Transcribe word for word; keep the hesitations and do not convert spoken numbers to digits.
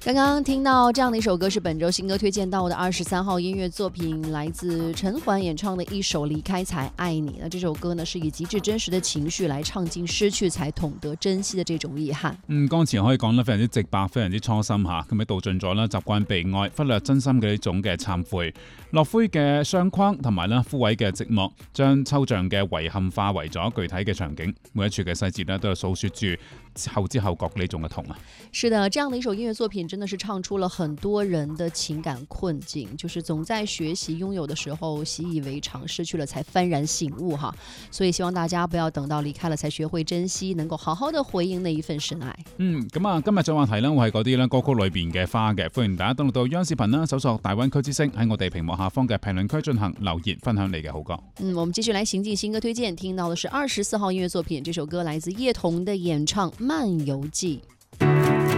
刚刚听到这样的一首歌是本周新歌推荐到的二十三号音乐作品，来自陈奂演唱的一首《離開才愛你》。那這首歌呢是以極致真實的情緒來唱盡失去才懂得珍惜的這種遺憾。 嗯，歌詞可以講得非常之直白，非常之初心吓，咁咪道盡咗啦習慣被愛、忽略真心嘅呢種嘅懺悔、落灰嘅相框同埋啦枯萎嘅寂寞，將抽象嘅遺憾化為咗具體嘅場景，每一處嘅細節呢都係訴說住後知後覺呢種嘅痛啊。 是的，這樣的一首音樂作品真的是唱出了很多人的情感困境，就是總在學習擁有的時候習以為常，失去了才幡然醒悟哈。所以希望大家不要等到離開了才學會珍惜，能夠好好的回應那一份深愛。 嗯，咁啊，今日嘅話題呢，會係嗰啲咧歌曲裏邊嘅花嘅，歡迎大家登錄到央視頻啦，搜索大灣區之聲，喺我哋屏幕下方嘅評論區進行留言，分享你嘅好歌。 嗯，我們繼續來行進新歌推薦，聽到的是二十四號音樂作品，這首歌來自葉童的演唱《漫遊記》。